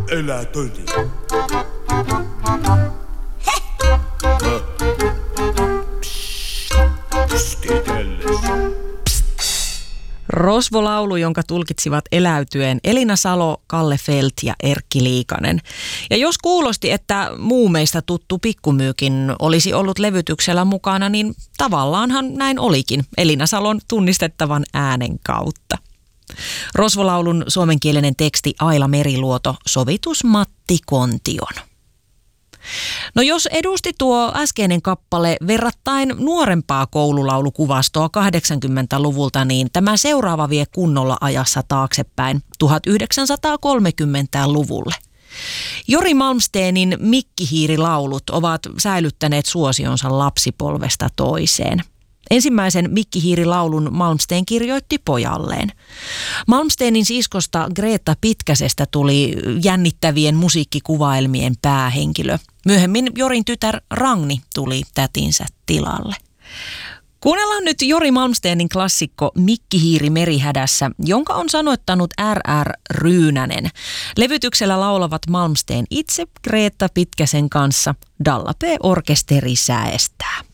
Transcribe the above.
elätöni. Rosvolaulu, jonka tulkitsivat eläytyen Elina Salo, Kalle Felt ja Erkki Liikanen. Ja jos kuulosti, että muumeista tuttu Pikkumyykin olisi ollut levytyksellä mukana, niin tavallaanhan näin olikin Elina Salon tunnistettavan äänen kautta. Rosvolaulun suomenkielinen teksti Aila Meriluoto, sovitus Matti Kontion. No jos edusti tuo äskeinen kappale verrattain nuorempaa koululaulukuvastoa 80-luvulta, niin tämä seuraava vie kunnolla ajassa taaksepäin 1930-luvulle. Jori Malmsteenin Mikkihiiri-laulut ovat säilyttäneet suosionsa lapsipolvesta toiseen. Ensimmäisen Mikkihiiri-laulun Malmsteen kirjoitti pojalleen. Malmsteenin siskosta Greta Pitkäsestä tuli jännittävien musiikkikuvaelmien päähenkilö. Myöhemmin Jorin tytär Ragni tuli tätinsä tilalle. Kuunnellaan nyt Jori Malmsteenin klassikko Mikkihiiri merihädässä, jonka on sanoittanut R.R. Ryynänen. Levytyksellä laulavat Malmsteen itse Greta Pitkäsen kanssa. Dalla P. Orkesteri säestää.